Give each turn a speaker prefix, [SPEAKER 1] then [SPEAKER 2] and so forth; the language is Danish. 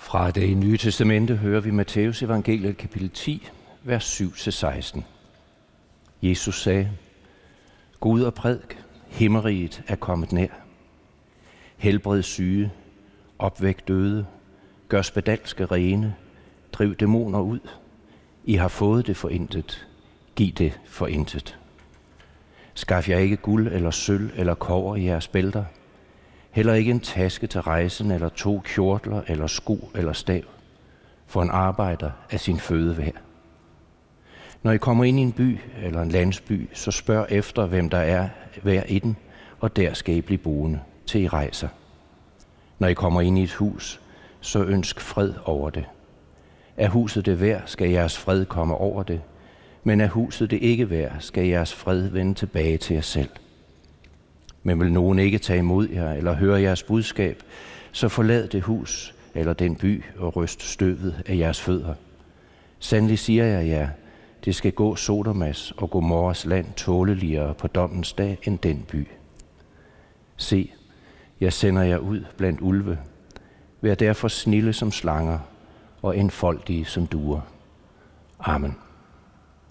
[SPEAKER 1] Fra det Nye Testamente hører vi Matthæus evangeliet kapitel 10, vers 7-16. Jesus sagde: Gå ud og prædik, himmeriget er kommet nær. Helbred syge, opvæk døde, gør spedalske rene, driv dæmoner ud. I har fået det for intet, giv det for intet. Skaf jer ikke guld eller sølv eller kobber i jeres bælter, heller ikke en taske til rejsen eller 2 kjortler eller sko eller stav, for en arbejder er sin føde værd. Når I kommer ind i en by eller en landsby, så spørg efter, hvem der er hver i den, og der skal I blive boende, til I rejser. Når I kommer ind i et hus, så ønsk fred over det. Er huset det værd, skal jeres fred komme over det, men er huset det ikke værd, skal jeres fred vende tilbage til jer selv. Men vil nogen ikke tage imod jer eller høre jeres budskab, så forlad det hus eller den by og ryst støvet af jeres fødder. Sandelig siger jeg jer, det skal gå Sodomas og Gomorras land tåleligere på dommens dag end den by. Se, jeg sender jer ud blandt ulve. Vær derfor snilde som slanger og enfoldige som duer. Amen.